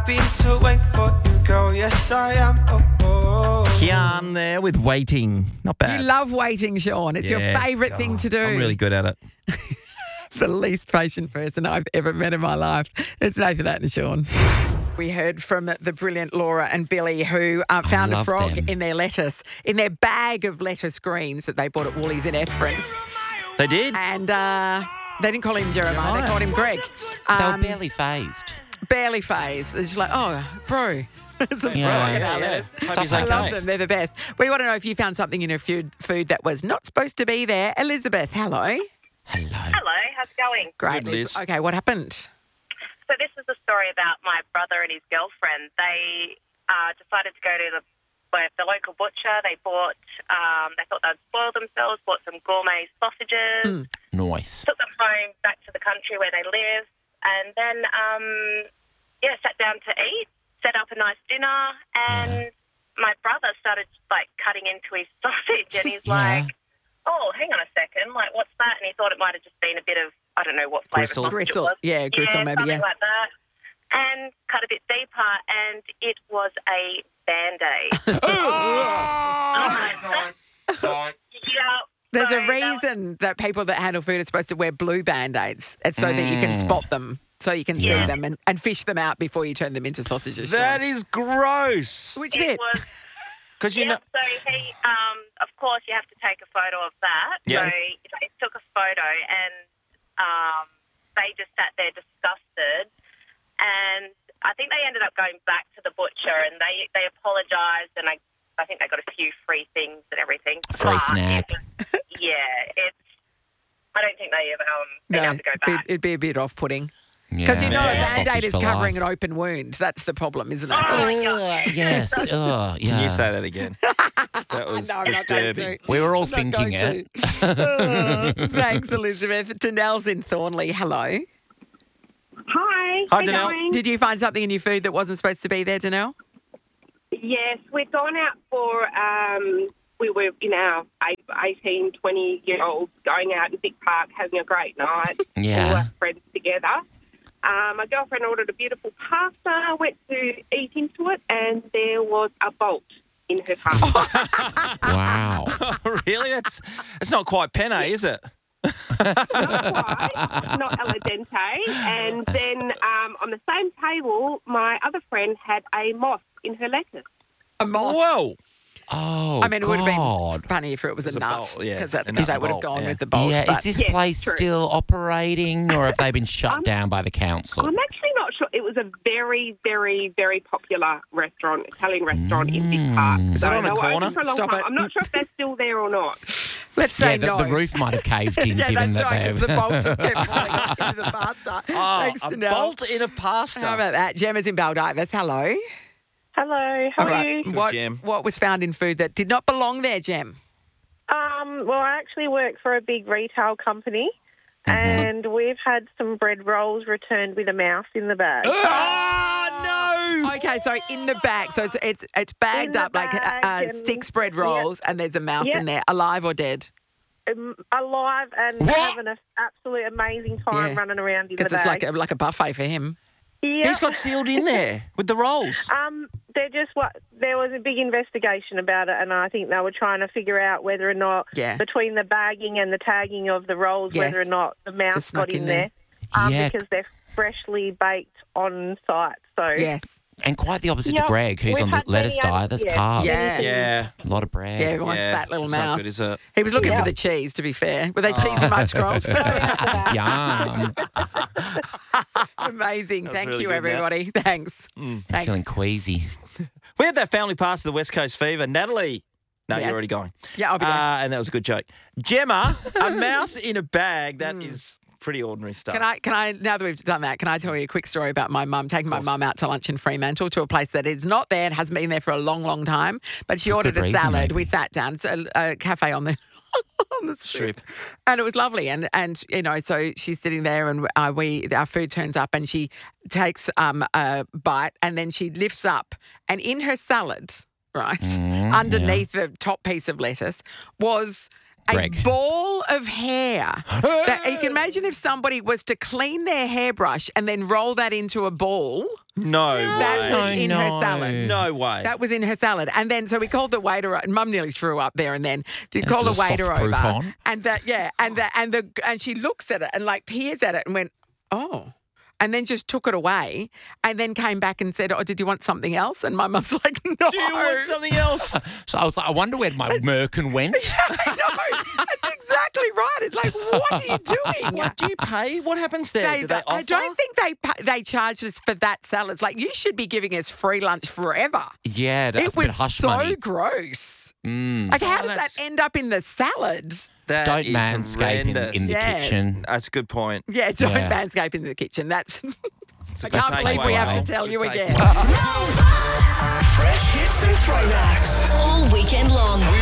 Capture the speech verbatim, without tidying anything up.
happy to wait for you, girl. Yes, I am. Oh, oh. Kian there with Waiting. Not bad. You love waiting, Sean. It's Yeah. your favourite thing to do. I'm really good at it. The least patient person I've ever met in my life. It's Nathan and Sean. We heard from the brilliant Laura and Billy who uh, found a love frog them. in their lettuce, in their bag of lettuce greens that they bought at Woolies in Esperance. They did? And uh, they didn't call him Jeremiah, Jeremiah. they called him Greg. They Um, were barely phased. barely phased. It's just like, oh, bro. It's a Yeah. frog. Yeah, yeah. Hope he's I okay. love them. They're the best. We want to know if you found something in your food, food that was not supposed to be there. Elizabeth, hello. Hello. Hello, how's it going? Great, Good, Liz. Okay, what happened? So this is a story about my brother and his girlfriend. They uh, decided to go to the well, the local butcher. They bought, um, they thought they'd spoil themselves, bought some gourmet sausages, Mm. Nice. took them home back to the country where they live, and then, um, yeah, sat down to eat, set up a nice dinner, and my brother started, like, cutting into his sausage, and he's Yeah. like, oh, hang on a second, like, what's that? And he thought it might have just been a bit of, I don't know what flavour Gristle. sausage it Gristle. was. Yeah, gristle yeah, maybe, something yeah. like that. And cut a bit deeper, and it was a Band-Aid. Yeah. There's so a that was- reason that people that handle food are supposed to wear blue Band-Aids. It's so that you can spot them, so you can see Yeah. them and, and fish them out before you turn them into sausages. That Sean. is gross. Which It bit? was, Because you yeah, know. so he, um, of course, you have to take a photo of that. Yeah. So they took a photo, and um, they just sat there disgusted. And I think they ended up going back to the butcher, and they, they apologised, and I, I think they got a few free things and everything. Free But snack. it was- yeah, it's. I don't think they have um, been No, able to go it'd be- back. it'd be a bit off-putting. Because you know Yeah. a Band-Aid Sausage is for covering life. an open wound. That's the problem, isn't it? Oh, my God. Yes. Oh, yeah. Can you say that again? That was No, I'm not going disturbing. to. We were all I'm not thinking going it. to. Oh, thanks, Elizabeth. Danelle's in Thornley. Hello. Hi. Hi, how you Danelle. going? Did you find something in your food that wasn't supposed to be there, Danelle? Yes, we'd gone out for, um, we were in our eighteen, twenty-year-olds going out in Vic Park having a great night. Yeah. All our friends together. Um, my girlfriend ordered a beautiful pasta, went to eat into it, and there was a bolt in her pasta. Wow. Really? That's it's not quite penne, is it? Not quite, not al dente. And then um, on the same table, my other friend had a moth in her lettuce. A moth. Whoa. Oh, I mean, it would have been God. funny if it was a It's a nut, bolt, yeah. because that, A because nut that would have bolt, gone yeah. with the bolt. Yeah, but is this Yes, place true. still operating or have they been shut Um, down by the council? I'm actually not sure. It was a very, very, very popular restaurant, Italian restaurant in Vic Park. Mm. Is So that on a they were open corner? for a long Stop time. it. I'm not sure if they're still there or not. Let's say yeah, the, no. the roof might have caved in yeah, given that's that right, they've... 'cause the bolts kept falling into the pasta. Oh, Thanks, a Danelle. bolt in a pasta. How about that? Gemma's in Baldivis. Hello. Hello, how All are right. you? Good, What, Gem. what was found in food that did not belong there, Gem? Um, well, I actually work for a big retail company, Mm-hmm. and we've had some bread rolls returned with a mouse in the bag. Oh, no. Okay, so in the bag, so it's it's, it's bagged In the up like uh, bag uh, and- six bread rolls, and there's a mouse Yeah. in there, alive or dead? Um, alive and What? having an absolute amazing time Yeah. running around in the Because it's bag. like a, like a buffet for him. yeah. He's got sealed in there with the rolls. Um, they're just what there was a big investigation about it, and I think they were trying to figure out whether or not Yeah. between the bagging and the tagging of the rolls, Yes. whether or not the mouse Just snuck got in, in there, there. Um, Yeah. because they're freshly baked on site. So Yes. And quite the opposite Yep. to Greg, who's We've on the had lettuce many diet. others, That's yeah. carbs. Yeah. Yeah. A lot of bread. Yeah, everyone's Yeah, that little it's not mouse. good, is it? He was looking Yeah. for the cheese, to be fair. Were they cheese and mud scrolls? Yum. Amazing. That's Thank really you, good, Nat. everybody. Thanks. I'm Thanks. feeling queasy. We had that family pass to the West Coast Fever. Natalie. No, Yes. you're already going. Yeah, I'll be there. Uh, and that was a good joke. Gemma, a mouse in a bag. That is pretty ordinary stuff. Can I, can I, now that we've done that, can I tell you a quick story about my mum, taking my mum out to lunch in Fremantle to a place that is not there and hasn't been there for a long, long time, but she For ordered good a reason, salad. maybe. We sat down, it's a, a cafe on the on the strip. Strip. And it was lovely. And, and you know, so she's sitting there and uh, we our food turns up and she takes um, a bite and then she lifts up and in her salad, right, Mm, underneath the top piece of lettuce was Greg. a ball of hair. That, you can imagine if somebody was to clean their hairbrush and then roll that into a ball. No That way. was in her no. salad. No way. That was in her salad. And then, so we called the waiter, and Mum nearly threw up there and then. We This called the is a waiter soft proof over. on. And that, yeah, and the, and the, and she looks at it and like peers at it and went, oh. And then just took it away and then came back and said, oh, did you want something else? And my mum's like, no. Do you want something else? So I was like, I wonder where my merkin went. I know. That's exactly right. It's like, what are you doing? What do you pay? What happens there? They, Do they I offer? don't think they pa- they charged us for that salad. It's like, you should be giving us free lunch forever. Yeah, that's It a bit was hush so money. gross. Mm. Like, how Oh, does that's- that end up in the salad? That Don't is manscape in, horrendous. in the Yes. kitchen. That's a good point. Yeah, don't Yeah. manscape in the kitchen. That's. I good can't believe we takeaway. have to tell you Good again. takeaway. Fresh hits and throwbacks. All weekend long.